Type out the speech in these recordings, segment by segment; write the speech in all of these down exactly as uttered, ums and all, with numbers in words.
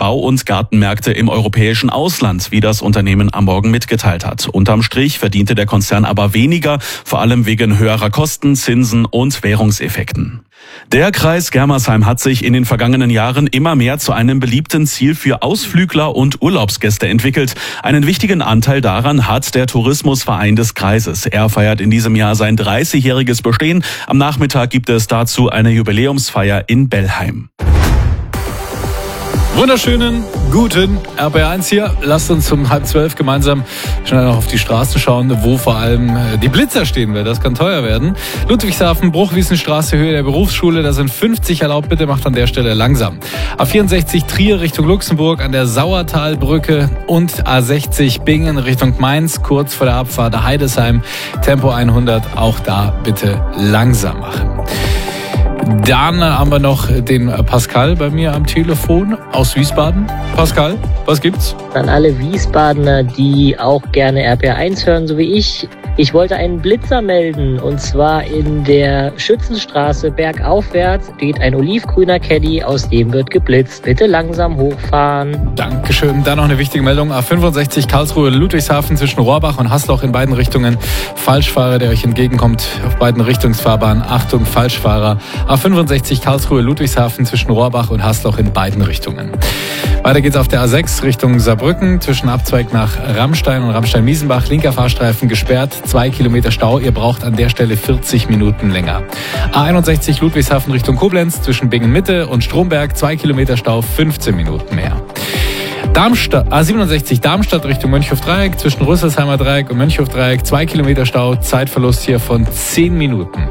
Bau- und Gartenmärkte im europäischen Ausland, wie das Unternehmen am Morgen mitgeteilt hat. Unterm Strich verdiente der Konzern aber weniger, vor allem wegen höherer Kosten, Zinsen und Währungseffekten. Der Kreis Germersheim hat sich in den vergangenen Jahren immer mehr zu einem beliebten Ziel für Ausflügler und Urlaubsgäste entwickelt. Einen wichtigen Anteil daran hat der Tourismusverein des Kreises. Er feiert in diesem Jahr sein dreißigjähriges Bestehen. Am Nachmittag gibt es dazu eine Jubiläumsfeier in Bellheim. Wunderschönen, guten R B R eins hier. Lasst uns um halb zwölf gemeinsam schnell noch auf die Straßen schauen, wo vor allem die Blitzer stehen werden. Das kann teuer werden. Ludwigshafen, Bruchwiesenstraße, Höhe der Berufsschule, da sind fünfzig erlaubt. Bitte macht an der Stelle langsam. A vierundsechzig Trier Richtung Luxemburg an der Sauertalbrücke und A sechzig Bingen Richtung Mainz, kurz vor der Abfahrt Heidesheim. Tempo hundert, auch da bitte langsam machen. Dann haben wir noch den Pascal bei mir am Telefon aus Wiesbaden. Pascal, was gibt's? An alle Wiesbadener, die auch gerne R P R eins hören, so wie ich. Ich wollte einen Blitzer melden, und zwar in der Schützenstraße bergaufwärts steht ein olivgrüner Caddy, aus dem wird geblitzt. Bitte langsam hochfahren. Dankeschön. Dann noch eine wichtige Meldung. A fünfundsechzig Karlsruhe Ludwigshafen zwischen Rohrbach und Haslach in beiden Richtungen. Falschfahrer, der euch entgegenkommt auf beiden Richtungsfahrbahnen. Achtung, Falschfahrer. A fünfundsechzig Karlsruhe Ludwigshafen zwischen Rohrbach und Haslach in beiden Richtungen. Weiter geht's auf der A sechs Richtung Saarbrücken zwischen Abzweig nach Rammstein und Rammstein-Miesenbach. Linker Fahrstreifen gesperrt, zwei Kilometer Stau. Ihr braucht an der Stelle vierzig Minuten länger. A einundsechzig Ludwigshafen Richtung Koblenz zwischen Bingen-Mitte und Stromberg, zwei Kilometer Stau, fünfzehn Minuten mehr. Darmstadt, A siebenundsechzig Darmstadt Richtung Mönchhof-Dreieck zwischen Rüsselsheimer Dreieck und Mönchhof-Dreieck, zwei Kilometer Stau, Zeitverlust hier von zehn Minuten.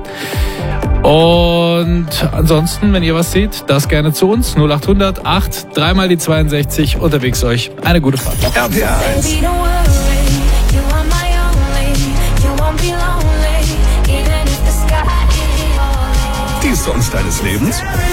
Und ansonsten, wenn ihr was seht, das gerne zu uns. null achthundert acht, dreimal die zweiundsechzig. Unterwegs euch eine gute Fahrt. R P R eins. Die Songs deines Lebens?